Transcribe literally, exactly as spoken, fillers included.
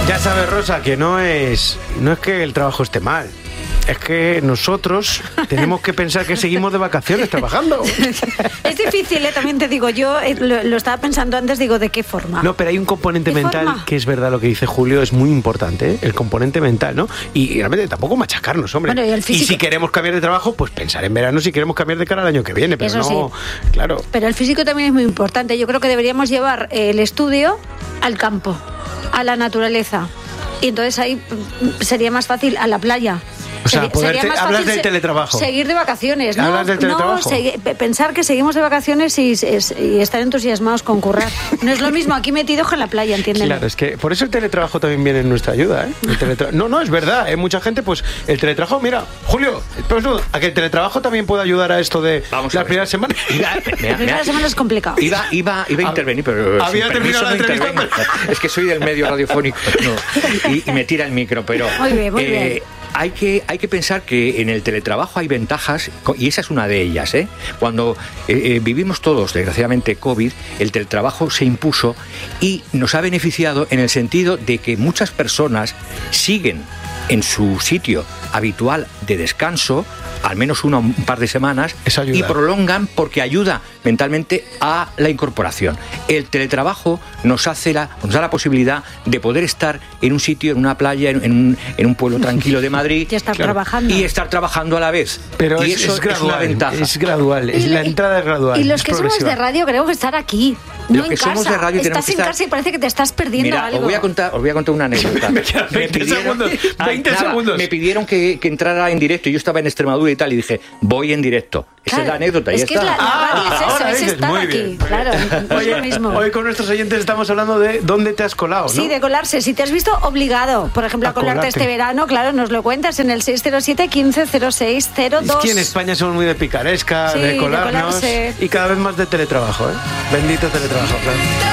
Ya sabes, Rosa, que no es, no es que el trabajo esté mal. Es que nosotros tenemos que pensar que seguimos de vacaciones trabajando. Es difícil, ¿eh? También te digo, yo eh, lo, lo estaba pensando antes, digo, ¿de qué forma? No, pero hay un componente mental forma? que es verdad lo que dice Julio, es muy importante, ¿eh? El componente mental, ¿no? Y, y realmente tampoco machacarnos, hombre. Bueno, y el físico. Y si queremos cambiar de trabajo, pues pensar en verano si queremos cambiar de cara al año que viene, pero Eso no, sí. claro. Pero el físico también es muy importante. Yo creo que deberíamos llevar el estudio al campo, a la naturaleza. Y entonces ahí sería más fácil a la playa. O sea, Sería, poder sería te, más hablas fácil del se, teletrabajo. Seguir de vacaciones, ¿no? Hablas del teletrabajo. No, segui, pensar que seguimos de vacaciones y, es, y estar entusiasmados con currar. No es lo mismo aquí metidos que en la playa, ¿entienden? Claro, es que por eso el teletrabajo también viene en nuestra ayuda, ¿eh? El teletra... No, no, es verdad, ¿eh? Mucha gente, pues, el teletrabajo, mira, Julio, pues, no, a que el teletrabajo también puede ayudar a esto de Vamos las primeras semanas. La primera semana es complicado. Iba, iba, iba a intervenir, pero Había sin terminado permiso la no entrevista, intervengo. Es que soy del medio radiofónico no, y, y me tira el micro, pero Muy bien, muy bien. Hay que, hay que pensar que en el teletrabajo hay ventajas, y esa es una de ellas, ¿eh? Cuando eh, eh, vivimos todos, desgraciadamente, COVID, el teletrabajo se impuso y nos ha beneficiado en el sentido de que muchas personas siguen en su sitio habitual de descanso, al menos uno, un par de semanas, y prolongan porque ayuda mentalmente a la incorporación. El teletrabajo nos hace la, nos da la posibilidad de poder estar en un sitio, en una playa, en, en, un, en un pueblo tranquilo de Madrid y estar, claro, trabajando. y estar trabajando a la vez. Pero y es, eso es gradual, es una ventaja. es gradual, es y, la entrada es gradual. Y los es que somos de radio queremos estar aquí. No los que en somos casa. de radio tenemos Estás que en estar... casa y parece que te estás perdiendo Mira, algo. Os voy a contar, os voy a contar una anécdota. Me quedan veinte pidieron, segundos. veinte nada, segundos. Me pidieron que, que entrara en directo. Yo estaba en Extremadura y tal, y dije, voy en directo. Esa Claro, es la anécdota. Es ya que está. es la, la radio Ah, es eso, ahora es dices, estar muy aquí. bien. Claro, no es Oye, lo mismo. hoy con nuestros oyentes estamos hablando de dónde te has colado, ¿no? Sí, de colarse. Si te has visto obligado, por ejemplo, a, A colarte colarte. este verano, claro, nos lo cuentas en el seis cero siete, quince cero seis cero dos. Es que en España somos muy de picaresca, Sí, de de colarnos colarse. y cada vez más de teletrabajo, ¿eh? Bendito teletrabajo, claro.